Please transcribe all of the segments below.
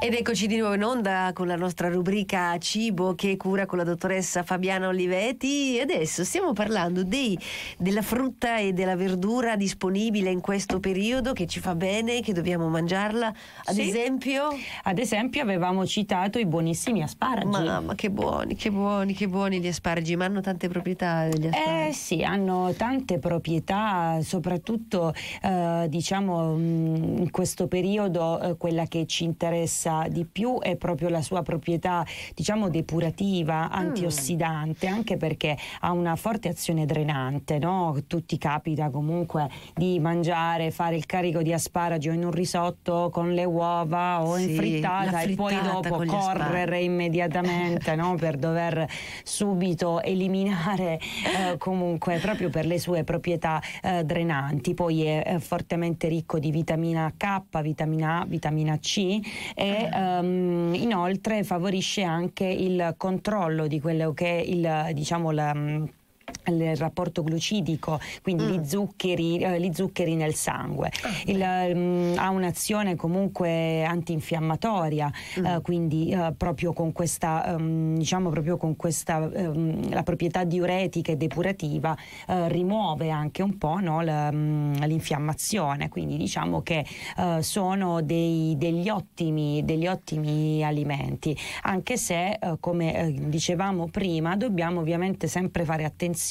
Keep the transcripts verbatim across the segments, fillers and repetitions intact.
Ed eccoci di nuovo in onda con la nostra rubrica Cibo che cura con la dottoressa Fabiana Olivetti. E adesso stiamo parlando dei, della frutta e della verdura disponibile in questo periodo, che ci fa bene, che dobbiamo mangiarla. Ad Sì. esempio? Ad esempio avevamo citato i buonissimi asparagi. Mamma, che buoni, che buoni, che buoni gli asparagi, ma hanno tante proprietà gli asparagi. Eh sì, hanno tante proprietà, soprattutto eh, diciamo mh, in questo periodo eh, quella che ci interessa di più è proprio la sua proprietà, diciamo, depurativa, antiossidante, mm. anche perché ha una forte azione drenante, no? Tutti capita comunque di mangiare, fare il carico di asparagi o in un risotto con le uova o sì, in frittata e poi dopo correre immediatamente, no? Per dover subito eliminare eh, comunque proprio per le sue proprietà eh, drenanti. Poi è, è fortemente ricco di vitamina K, vitamina A, vitamina C e um, inoltre favorisce anche il controllo di quello che è il, diciamo, la il rapporto glucidico, quindi mm. gli zuccheri eh, gli zuccheri nel sangue. Oh, il, um, ha un'azione comunque antinfiammatoria, mm. eh, quindi eh, proprio con questa um, diciamo proprio con questa um, la proprietà diuretica e depurativa eh, rimuove anche un po', no, la, um, l'infiammazione, quindi diciamo che eh, sono dei, degli ottimi degli ottimi alimenti, anche se eh, come eh, dicevamo prima dobbiamo ovviamente sempre fare attenzione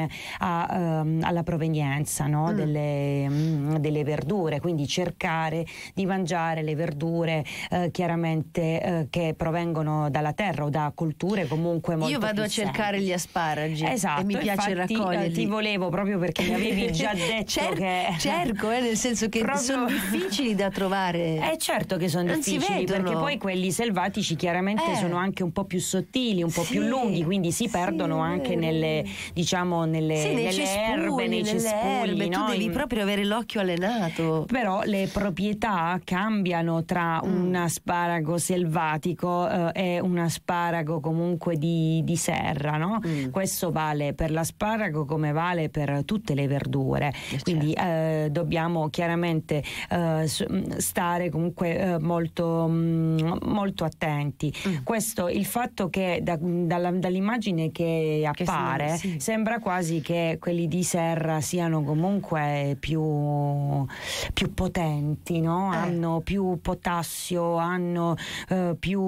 A, um, alla provenienza, no? mm. delle, um, delle verdure, quindi cercare di mangiare le verdure uh, chiaramente uh, che provengono dalla terra o da colture comunque molto Io vado a cercare semplici. Gli asparagi, esatto, e mi piace infatti, raccoglierli. Uh, ti volevo proprio perché mi avevi già detto Cer- che cerco, eh, nel senso che proprio... sono difficili da trovare. Eh certo che sono non difficili, perché poi quelli selvatici chiaramente eh. sono anche un po' più sottili, un po' sì, più lunghi, quindi si perdono sì, anche nelle, diciamo, nelle, sì, nelle cespugli, erbe, nei nelle cespugli, erbe, no? Tu devi proprio avere l'occhio allenato. Però le proprietà cambiano tra mm. un asparago selvatico eh, e un asparago comunque di, di serra, no? Mm. Questo vale per l'asparago come vale per tutte le verdure, eh, quindi certo. eh, dobbiamo chiaramente eh, stare comunque eh, molto, mh, molto attenti. Mm. Questo, il fatto che da, dalla, dall'immagine che appare che sì. sembra quasi che quelli di serra siano comunque più, più potenti, no? Eh. Hanno più potassio, hanno eh, più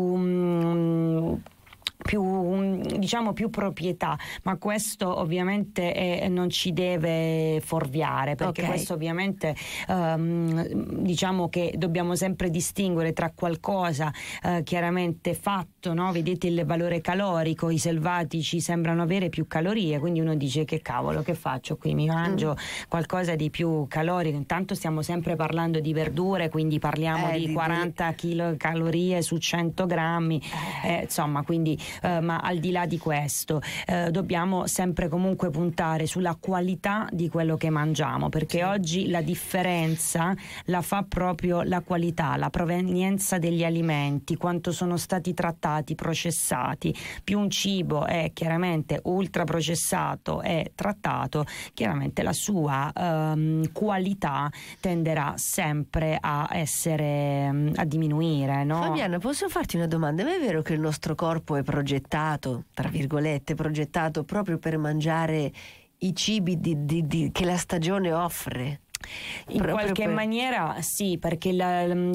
mh, più diciamo più proprietà, ma questo ovviamente è, non ci deve fuorviare, perché okay. questo ovviamente um, diciamo che dobbiamo sempre distinguere tra qualcosa uh, chiaramente fatto, no? Vedete il valore calorico, i selvatici sembrano avere più calorie, quindi uno dice che cavolo, che faccio qui, mi mangio mm. qualcosa di più calorico. Intanto stiamo sempre parlando di verdure, quindi parliamo eh, di, di quaranta chilocalorie su cento grammi, eh, insomma, quindi Uh, ma al di là di questo uh, dobbiamo sempre comunque puntare sulla qualità di quello che mangiamo, perché sì. oggi la differenza la fa proprio la qualità, la provenienza degli alimenti, quanto sono stati trattati, processati. Più un cibo è chiaramente ultraprocessato e trattato, chiaramente la sua um, qualità tenderà sempre a essere a diminuire, no? Fabiana, posso farti una domanda? Ma è vero che il nostro corpo è progettato, tra virgolette, progettato proprio per mangiare i cibi di, di, di, che la stagione offre? In qualche per... maniera sì, perché la,